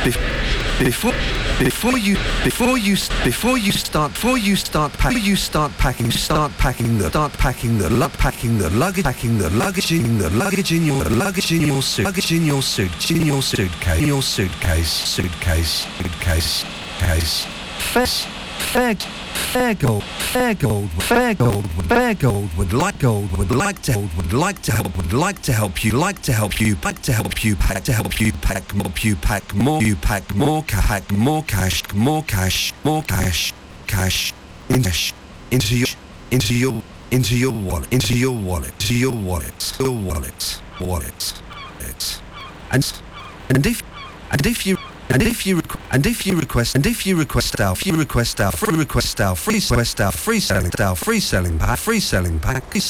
Before before you start packing the luggage in your suitcase. Fair gold would like to help you pack more cash into your wallet. And if you request our free selling pack